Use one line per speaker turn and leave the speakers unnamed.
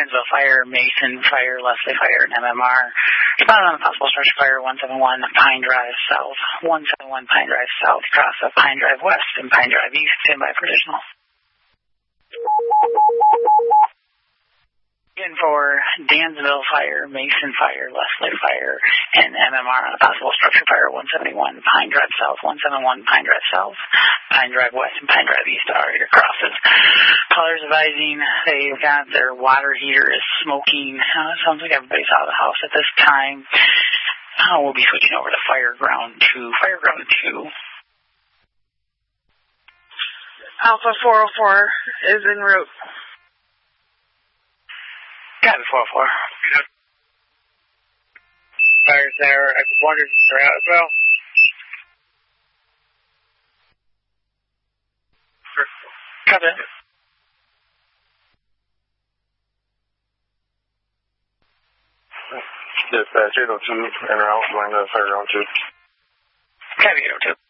Dansville Fire, Mason Fire, Leslie Fire, and MMR. Responded on a possible structure fire 171 Pine Drive South, 171 Pine Drive South, cross of Pine Drive West and Pine Drive East. Stand by for additional. Again for Dansville Fire, Mason Fire, Leslie Fire, and MMR on a possible structure fire 171 Pine Drive South, 171 Pine Drive South, Pine Drive West, and Pine Drive East are your crosses. Callers advising they've got their water heater is smoking. It sounds like everybody's out of the house at this time. We'll be switching over to Fireground 2. Fireground 2.
Alpha 404 is en route.
Got it, 404.
Fires there. I wondered if they're out as well.
Copy.
Dispatch 802, and route, line up, Fireground 2.
Copy, 802.